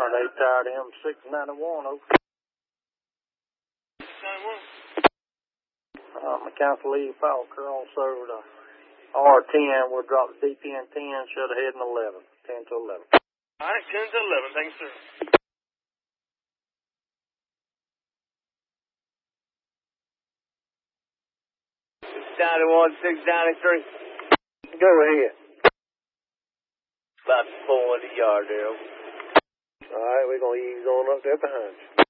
They tired him 691 over. 91. Mechanical lead power cross over to R10. We'll drop the DPN 10, shut ahead in 11. 10 to 11. All right, 10 to 11. Thanks, sir. 691, 693. Go ahead. About 400 yards there. All right, we're going to ease on up there behind you.